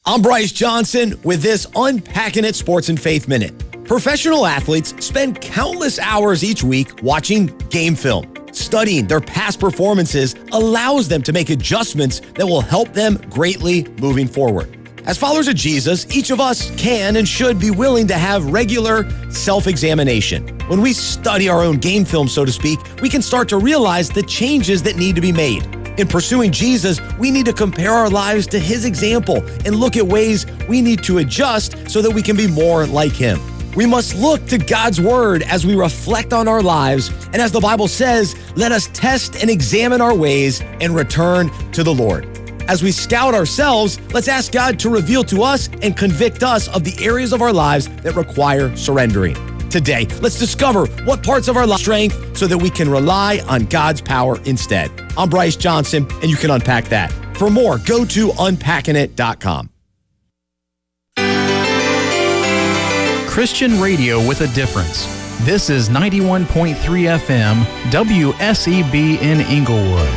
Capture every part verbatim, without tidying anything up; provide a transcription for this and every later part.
I'm Bryce Johnson with this Unpacking It Sports and Faith Minute. Professional athletes spend countless hours each week watching game film. Studying their past performances allows them to make adjustments that will help them greatly moving forward. As followers of Jesus, each of us can and should be willing to have regular self-examination. When we study our own game film, so to speak, we can start to realize the changes that need to be made. In pursuing Jesus, we need to compare our lives to his example and look at ways we need to adjust so that we can be more like him. We must look to God's word as we reflect on our lives, and as the Bible says, let us test and examine our ways and return to the Lord. As we scout ourselves, let's ask God to reveal to us and convict us of the areas of our lives that require surrendering. Today, let's discover what parts of our life strength so that we can rely on God's power instead. I'm Bryce Johnson, and you can unpack that. For more, go to unpacking it dot com. Christian radio with a difference. This is ninety-one point three F M, W S E B in Inglewood.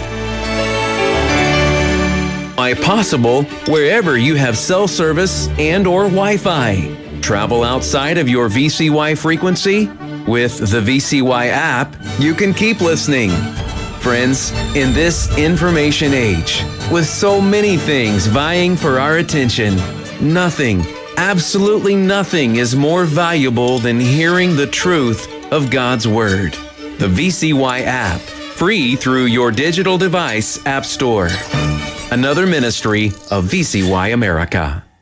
Why possible wherever you have cell service and or Wi-Fi. Travel outside of your V C Y frequency? With the V C Y app, you can keep listening. Friends, in this information age, with so many things vying for our attention, nothing, absolutely nothing is more valuable than hearing the truth of God's Word. The V C Y app, free through your digital device app store. Another ministry of V C Y America.